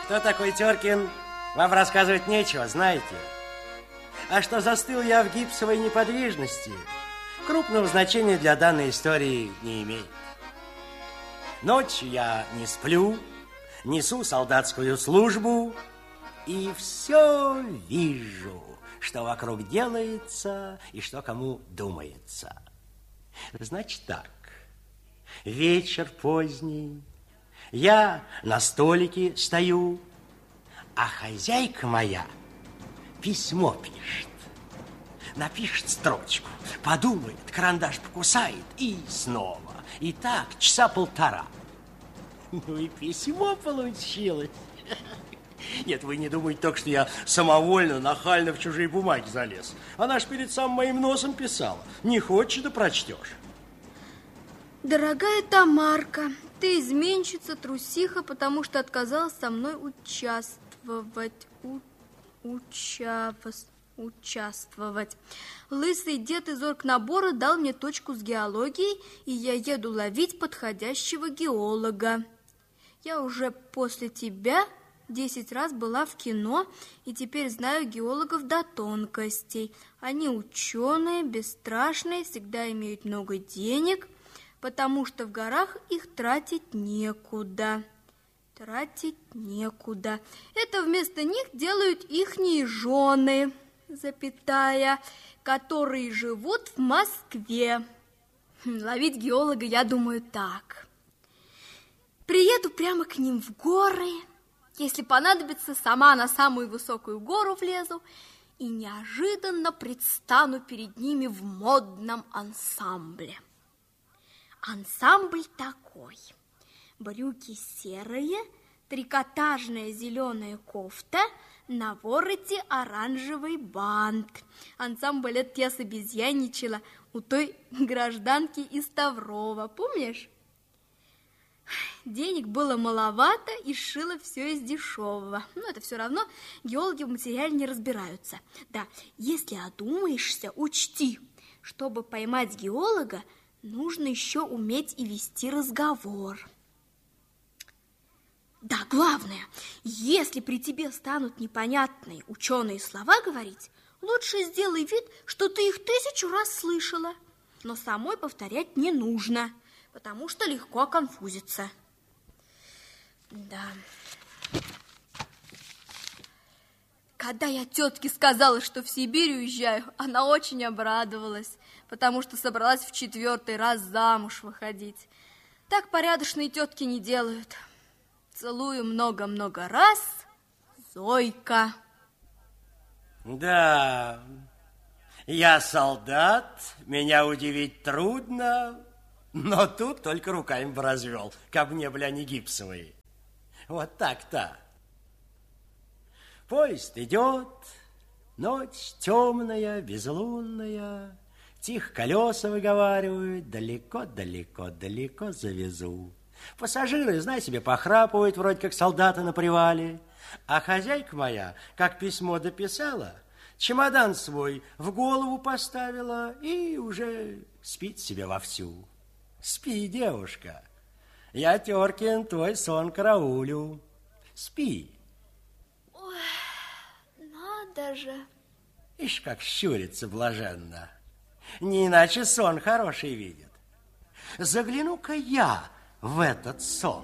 Кто такой Теркин, вам рассказывать нечего, знаете. А что застыл я в гипсовой неподвижности, крупного значения для данной истории не имеет. Ночью я не сплю, несу солдатскую службу и все вижу, что вокруг делается и что кому думается. Значит так, вечер поздний, я на столике стою, а хозяйка моя письмо пишет. Напишет строчку, подумает, карандаш покусает и снова. И так часа полтора. Ну и письмо получилось. Нет, вы не думайте только, что я самовольно, нахально в чужие бумаги залез. Она ж перед самым моим носом писала. Не хочешь, да прочтешь. Дорогая Тамарка, ты изменщица, трусиха, потому что отказалась со мной участвовать. Лысый дед из оргнабора дал мне точку с геологией, и я еду ловить подходящего геолога. Я уже после тебя 10 раз была в кино, и теперь знаю геологов до тонкостей. Они ученые, бесстрашные, всегда имеют много денег, потому что в горах их тратить некуда. Это вместо них делают ихние жены, которые живут в Москве. Ловить геолога, я думаю, так. Приеду прямо к ним в горы. Если понадобится, сама на самую высокую гору влезу и неожиданно предстану перед ними в модном ансамбле. Ансамбль такой. Брюки серые, трикотажная зеленая кофта, на вороте оранжевый бант. Ансамбль этот я собезьяничала у той гражданки из Таврова, помнишь? Денег было маловато, и сшила все из дешевого. Но это все равно, геологи в материале не разбираются. Да, если одумаешься, учти, чтобы поймать геолога, нужно еще уметь и вести разговор. Да, главное, если при тебе станут непонятные ученые слова говорить, лучше сделай вид, что ты их 1000 раз слышала. Но самой повторять не нужно, потому что легко оконфузиться. Да. Когда я тетке сказала, что в Сибирь уезжаю, она очень обрадовалась, потому что собралась в 4-й раз замуж выходить. Так порядочные тетки не делают. Целую много-много раз, Зойка. Да, я солдат, меня удивить трудно, но тут только руками бы развел, как мне были они гипсовые. Вот так-то. Поезд идет, ночь темная, безлунная, тихо колеса выговаривают, далеко-далеко-далеко завезу. Пассажиры, знай себе, похрапывают, вроде как солдаты на привале. А хозяйка моя, как письмо дописала, чемодан свой в голову поставила и уже спит себе вовсю. Спи, девушка, я, Теркин, твой сон караулю. Спи. Ой, надо же. Ишь, как щурится блаженно. Не иначе сон хороший видит. Загляну-ка я в этот сон.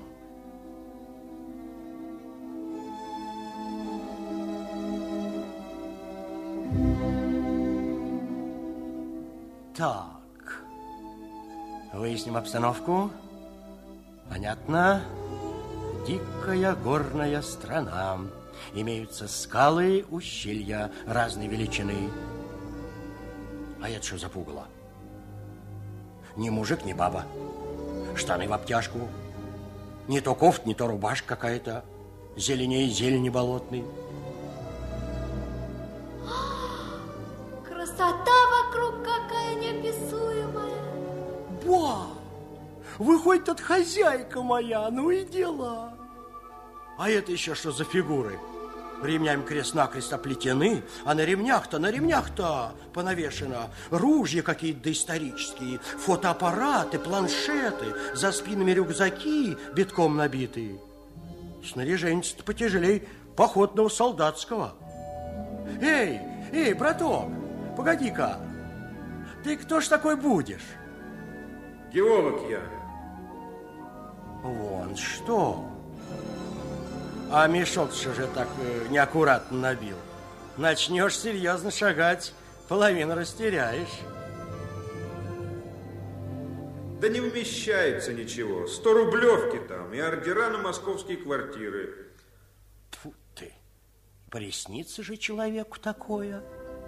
Так, выясним обстановку. Понятно. Дикая горная страна. Имеются скалы, ущелья разной величины. А это что за пугало? Ни мужик, ни баба. Штаны в обтяжку. Не то кофта, не то рубашка какая-то. Зеленее зелени болотной. Красота вокруг какая неописуемая. Ба! Выходит, от хозяйка моя, ну и дела. А это еще что за фигуры? Ремнями крест-накрест оплетены, а на ремнях-то понавешено ружья какие-то доисторические, фотоаппараты, планшеты, за спинами рюкзаки битком набитые. Снаряжение-то потяжелей походного солдатского. Эй, браток, погоди-ка. Ты кто ж такой будешь? Геолог я. Вон что. А мешок что же так неаккуратно набил? Начнешь серьезно шагать, половину растеряешь. Да не вмещается ничего. 100 рублевки там и ордера на московские квартиры. Тьфу ты, приснится же человеку такое.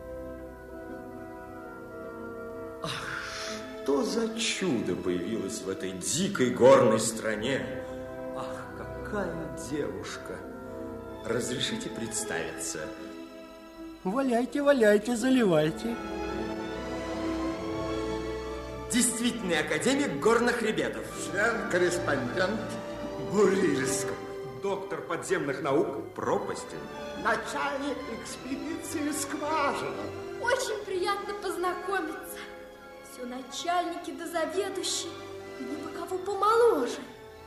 Что за чудо появилось в этой дикой горной стране? Ах, какая девушка! Разрешите представиться? Валяйте, валяйте, заливайте. Действительный академик горных хребетов. Член-корреспондент Бурильского. Доктор подземных наук Пропастин. Начальник экспедиции Скважина. Очень приятно познакомиться. Все начальники да заведующие, либо кого помоложе.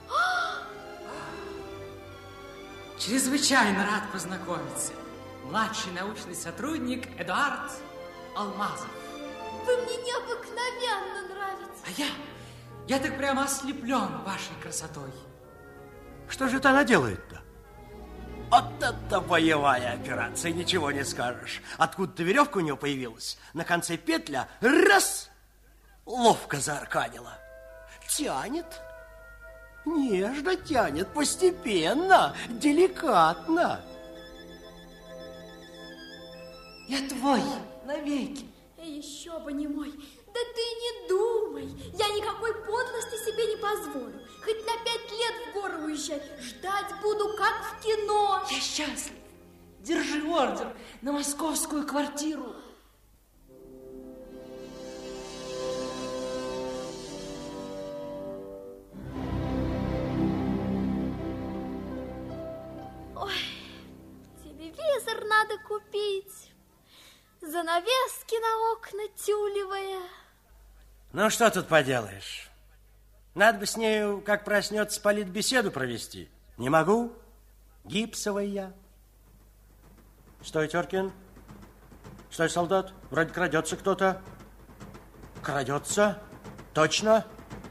Чрезвычайно рад познакомиться. Младший научный сотрудник Эдуард Алмазов. Вы мне необыкновенно нравитесь. А я так прямо ослеплен вашей красотой. Что же это она делает-то? Вот это боевая операция, ничего не скажешь. Откуда-то веревка у нее появилась, на конце петля, раз, ловко заарканила. Тянет, нежно тянет, постепенно, деликатно. Я твой навеки. Еще бы не мой. Да ты не думай. Я никакой подлости себе не позволю. Хоть на 5 лет в горы уезжай. Ждать буду, как в кино. Я счастлив. Держи ордер на московскую квартиру. Ой, телевизор надо купить. Занавески на окна тюлевые. Ну, что тут поделаешь? Надо бы с нею, как проснется, политбеседу провести. Не могу. Гипсовый я. Стой, Теркин. Стой, солдат. Вроде крадется кто-то. Крадется? Точно?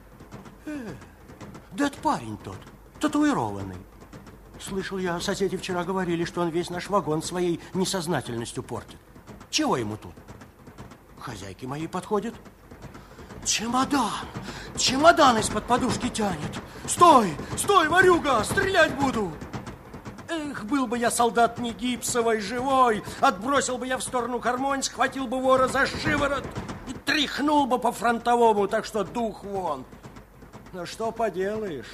Да это парень тот, татуированный. Слышал я, соседи вчера говорили, что он весь наш вагон своей несознательностью портит. Чего ему тут? Хозяйки моей подходит. Чемодан! Чемодан из-под подушки тянет. Стой! Стой, ворюга! Стрелять буду! Эх, был бы я солдат не гипсовый, живой, отбросил бы я в сторону гармонь, схватил бы вора за шиворот и тряхнул бы по-фронтовому, так что дух вон. Ну, что поделаешь?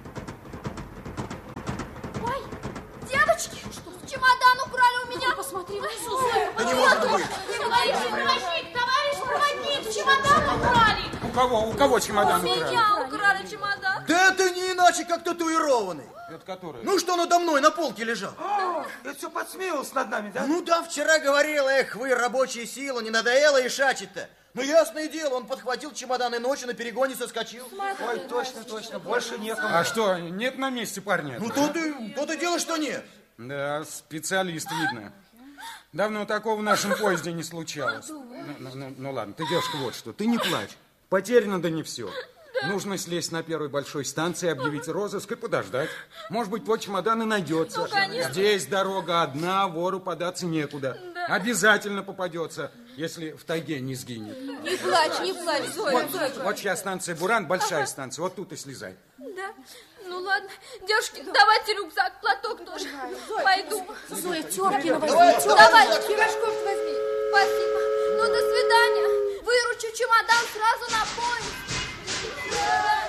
Ой, девочки, что с чемодан украли у меня? Посмотри, Да не может быть. Товарищ проводник, чемодан украли. У кого чемодан У украли? меня украли чемодан. Да это не иначе, как татуированный. Это который? Ну, что надо мной на полке лежал? Это все подсмеивался над нами, да? Ну да, вчера говорил, эх, вы, рабочая сила, не надоело и шачить-то. Ну, ясное дело, он подхватил чемодан и ночью на перегоне соскочил. Ой, точно, больше некому. А что, нет на месте парня? Ну, то-то дело, что нет. Да, специалист, видно. Давно такого в нашем поезде не случалось. Ну ладно, ты, девушка, вот что, ты не плачь. Потеряно да не все. Нужно слезть на первой большой станции, объявить розыск и подождать. Может быть, твой чемодан и найдется. Ну, конечно. Здесь дорога одна, вору податься некуда. Да. Обязательно попадется, если в тайге не сгинет. Не плачь, Зоя. Вот сейчас станция Буран, большая станция, вот тут и слезай. Да, ну ладно. Девушки, давайте рюкзак, платок тоже. Пойду. Зоя, Теркина возьми. Давай, пирожков возьми. Спасибо. Ну, до свидания. Выручу чемодан сразу на поезд.